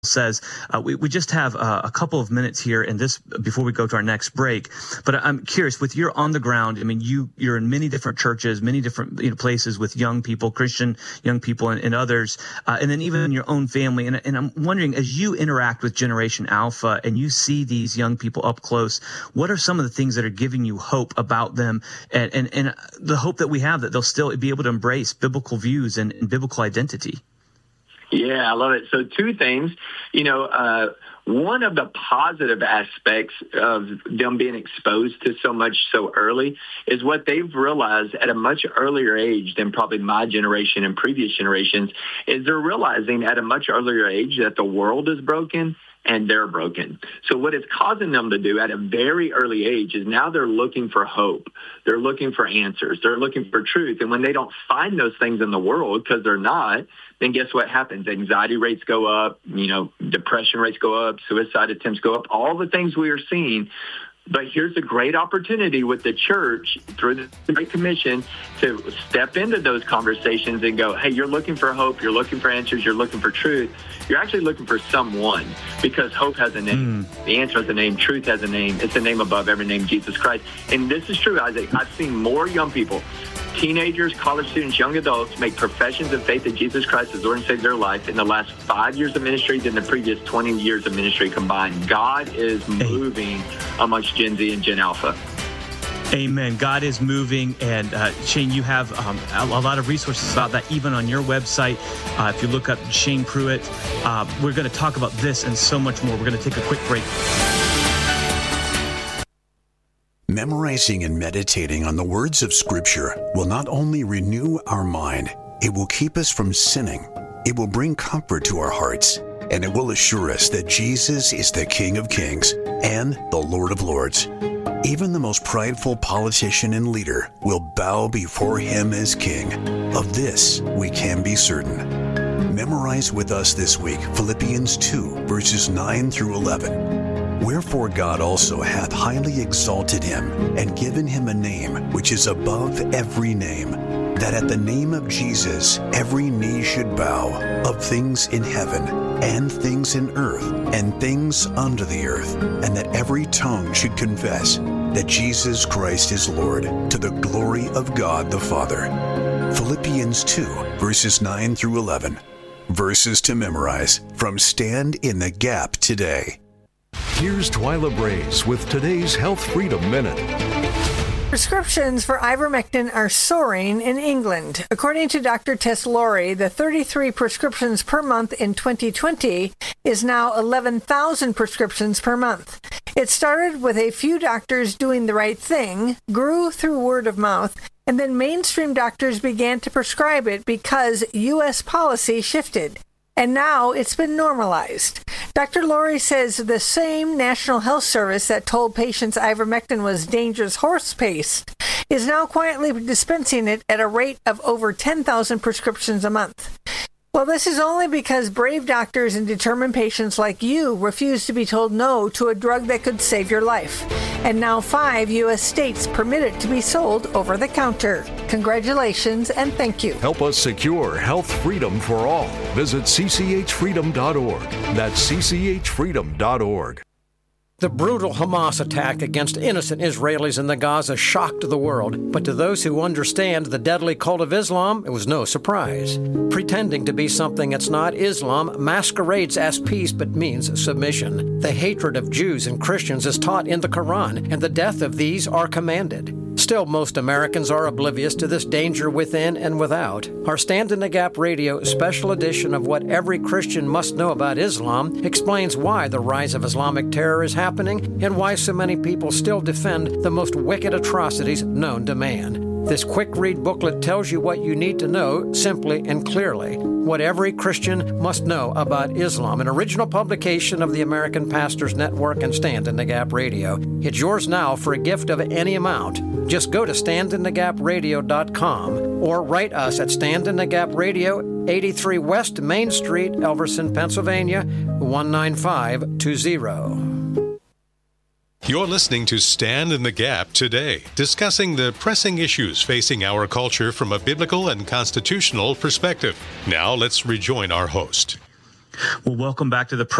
says. We just have a couple of minutes here in this before we go to our next break. But I'm curious, with your on the ground, I mean, you're in many different churches, many different places with young people, Christian young people, and others, and then even in your own family. And I'm wondering, as you interact with Generation Alpha and you see these young people up close, what are some of the things that are giving you hope about them, and the hope that we have that they'll still be able to embrace biblical views and biblical identity? Yeah, I love it. So two things, one of the positive aspects of them being exposed to so much so early is what they've realized at a much earlier age than probably my generation and previous generations, is they're realizing at a much earlier age that the world is broken and they're broken. So what it's causing them to do at a very early age is now they're looking for hope. They're looking for answers. They're looking for truth. And when they don't find those things in the world because they're not, then guess what happens? Anxiety rates go up, depression rates go up, suicide attempts go up, all the things we are seeing. But here's a great opportunity with the church through the Great Commission to step into those conversations and go, hey, you're looking for hope, you're looking for answers, you're looking for truth. You're actually looking for someone, because hope has a name. The answer has a name. Truth has a name. It's the name above every name, Jesus Christ. And this is true, Isaac. I've seen more young people, teenagers, college students, young adults make professions of faith that Jesus Christ is Lord and Savior of their life in the last 5 years of ministry than the previous 20 years of ministry combined. God is moving amongst Gen Z and Gen Alpha. Amen. God is moving. And Shane, you have a lot of resources about that, even on your website. If you look up Shane Pruitt, we're going to talk about this and so much more. We're going to take a quick break. Memorizing and meditating on the words of Scripture will not only renew our mind, it will keep us from sinning. It will bring comfort to our hearts, and it will assure us that Jesus is the King of Kings and the Lord of Lords. Even the most prideful politician and leader will bow before him as king. Of this we can be certain. Memorize with us this week Philippians 2, verses 9 through 11. Wherefore God also hath highly exalted him, and given him a name which is above every name, that at the name of Jesus every knee should bow, of things in heaven, and things in earth, and things under the earth, and that every tongue should confess that Jesus Christ is Lord, to the glory of God the Father. Philippians 2, verses 9 through 11. Verses to memorize from Stand in the Gap today. Here's Twyla Brace with today's Health Freedom Minute. Prescriptions for ivermectin are soaring in England. According to Dr. Tess Laurie, the 33 prescriptions per month in 2020 is now 11,000 prescriptions per month. It started with a few doctors doing the right thing, grew through word of mouth, and then mainstream doctors began to prescribe it because U.S. policy shifted. And now it's been normalized. Dr. Laurie says the same National Health Service that told patients ivermectin was dangerous horse paste is now quietly dispensing it at a rate of over 10,000 prescriptions a month. Well, this is only because brave doctors and determined patients like you refuse to be told no to a drug that could save your life. And now 5 U.S. states permit it to be sold over the counter. Congratulations and thank you. Help us secure health freedom for all. Visit cchfreedom.org. That's cchfreedom.org. The brutal Hamas attack against innocent Israelis in the Gaza shocked the world, but to those who understand the deadly cult of Islam, it was no surprise. Pretending to be something it's not, Islam masquerades as peace but means submission. The hatred of Jews and Christians is taught in the Quran, and the death of these are commanded. Still, most Americans are oblivious to this danger within and without. Our Stand in the Gap Radio special edition of What Every Christian Must Know About Islam explains why the rise of Islamic terror is happening and why so many people still defend the most wicked atrocities known to man. This quick-read booklet tells you what you need to know simply and clearly. What Every Christian Must Know About Islam, an original publication of the American Pastors Network and Stand in the Gap Radio. It's yours now for a gift of any amount. Just go to standinthegapradio.com or write us at Stand in the Gap Radio, 83 West Main Street, Elverson, Pennsylvania, 19520. You're listening to Stand in the Gap today, discussing the pressing issues facing our culture from a biblical and constitutional perspective. Now let's rejoin our host. Well, welcome back to the